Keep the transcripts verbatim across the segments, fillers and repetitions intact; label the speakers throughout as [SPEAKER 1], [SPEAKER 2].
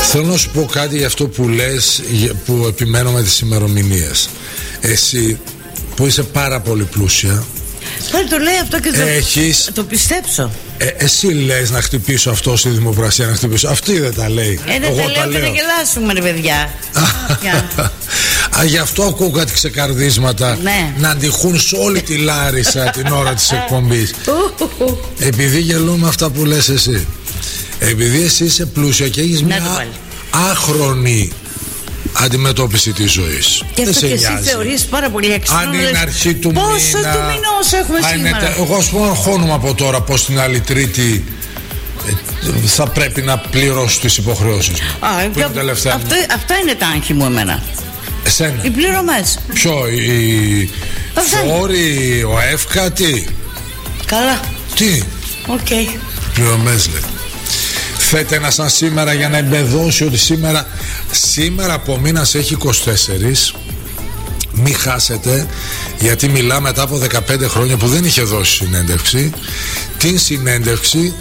[SPEAKER 1] Θέλω να σου πω κάτι για αυτό που λες, που επιμένω με τις ημερομηνίες. Εσύ που είσαι πάρα πολύ πλούσια,
[SPEAKER 2] πάλι το λέει αυτό και το,
[SPEAKER 1] έχεις,
[SPEAKER 2] το πιστέψω.
[SPEAKER 1] ε, Εσύ λες να χτυπήσω αυτό στη δημοκρασία, να χτυπήσω. Αυτή δεν τα λέει.
[SPEAKER 2] Ε, δεν τα λέω και να γελάσουμε, ρε παιδιά.
[SPEAKER 1] Α, γι' αυτό ακούω κάτι ξεκαρδίσματα, ναι, να αντιχούν σε όλη τη Λάρισα την ώρα της εκπομπής. Επειδή γελούμε αυτά που λες εσύ. Επειδή εσύ είσαι πλούσια και έχεις μια άχρονη αντιμετώπιση της ζωής.
[SPEAKER 2] Και αυτό και εσύ θεωρείς πάρα πολύ έξυπνο.
[SPEAKER 1] Αν είναι αρχή του
[SPEAKER 2] πόσο
[SPEAKER 1] μήνα,
[SPEAKER 2] πόσο του μηνός έχουμε σήμερα.
[SPEAKER 1] Είναι, εγώ ας πούμε αγχώνομαι από τώρα πως την άλλη Τρίτη ε, θα πρέπει να πληρώσω τις υποχρεώσεις μου.
[SPEAKER 2] Α, που είναι αυτό, αυτά είναι τα άγχη μου εμένα.
[SPEAKER 1] Εσένα.
[SPEAKER 2] Οι πληρωμές.
[SPEAKER 1] Ποιο, οι φόροι, ο ΕΦΚΑ, τι.
[SPEAKER 2] Καλά.
[SPEAKER 1] Τι.
[SPEAKER 2] Οκ. Okay.
[SPEAKER 1] Πληρωμές λέει. Θέτε ένα σαν σήμερα για να εμπεδώσει ότι σήμερα Σήμερα από μήνας έχει είκοσι τέσσερα. Μη χάσετε, γιατί μιλά μετά από δεκαπέντε χρόνια που δεν είχε δώσει συνέντευξη, την συνέντευξη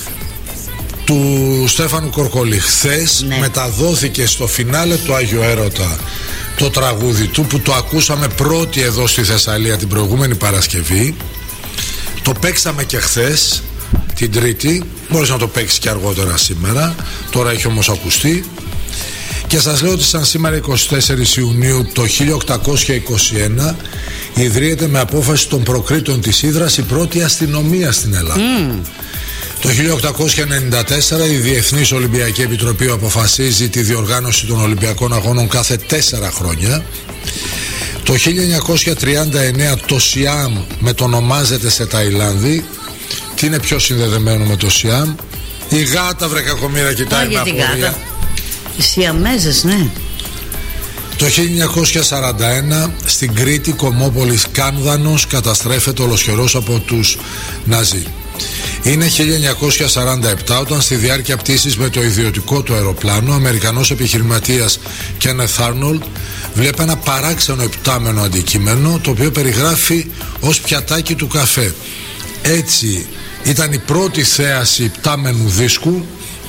[SPEAKER 1] του Στέφανου Κορκολή. Χθες, ναι, μεταδόθηκε στο φινάλε του Άγιο Έρωτα το τραγούδι του, που το ακούσαμε πρώτοι εδώ στη Θεσσαλία την προηγούμενη Παρασκευή. Το παίξαμε και χθες την Τρίτη. Μπορείς να το παίξεις και αργότερα σήμερα. Τώρα έχει όμως ακουστεί. Και σας λέω ότι σαν σήμερα εικοστή τέταρτη Ιουνίου το χίλια οκτακόσια είκοσι ένα ιδρύεται με απόφαση των προκρίτων της Ύδρας η πρώτη αστυνομία στην Ελλάδα. Mm. Το χίλια οκτακόσια ενενήντα τέσσερα η Διεθνής Ολυμπιακή Επιτροπή αποφασίζει τη διοργάνωση των Ολυμπιακών Αγώνων κάθε τέσσερα χρόνια. Το χίλια εννιακόσια τριάντα εννέα το Σιάμ μετονομάζεται σε Ταϊλάνδη. Τι είναι πιο συνδεδεμένο με το Σιάμ? Η γάτα, βρε κακομοίρα, κοιτάει με απορία.
[SPEAKER 2] Οι Σιαμέζες, ναι.
[SPEAKER 1] Το χίλια εννιακόσια σαράντα ένα στην Κρήτη, Κομόπολης Κάνδανος καταστρέφεται ολοσχερός από τους Ναζί. Είναι χίλια εννιακόσια σαράντα επτά όταν στη διάρκεια πτήσης με το ιδιωτικό του αεροπλάνο ο Αμερικανός επιχειρηματίας Κένεθ Άρνολντ βλέπει ένα παράξενο υπτάμενο αντικείμενο, το οποίο περιγράφει ως πιατάκι του καφέ. Έτσι ήταν η πρώτη θέαση υπτάμενου δίσκου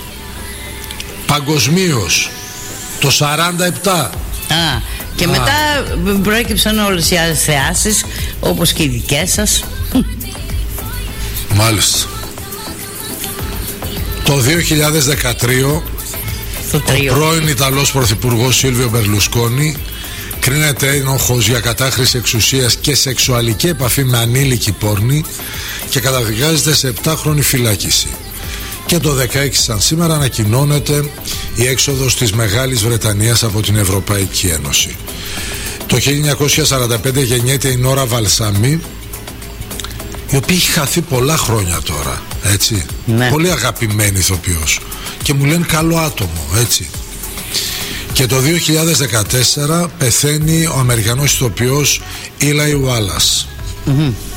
[SPEAKER 1] παγκοσμίως το σαράντα επτά.
[SPEAKER 2] Α, και Α. μετά προέκυψαν όλες οι άλλες θεάσεις, όπως και οι δικές σας.
[SPEAKER 1] Μάλιστα. Το δύο χιλιάδες δεκατρία ο πρώην Ιταλός πρωθυπουργός Σίλβιο Μπερλουσκόνι κρίνεται ένοχος για κατάχρηση εξουσίας και σεξουαλική επαφή με ανήλικη πόρνη και καταδικάζεται σε επτάχρονη φυλάκιση. Και το δεκαέξι σαν σήμερα ανακοινώνεται η έξοδος της Μεγάλης Βρετανίας από την Ευρωπαϊκή Ένωση. Το χίλια εννιακόσια σαράντα πέντε γεννιέται η Νόρα Βαλσάμι, η οποία έχει χαθεί πολλά χρόνια τώρα, έτσι. Ναι. Πολύ αγαπημένη ηθοποιός και μου λένε καλό άτομο, έτσι. Και το δύο χιλιάδες δεκατέσσερα πεθαίνει ο Αμερικανός ηθοποιός Eli Wallace. Mm-hmm.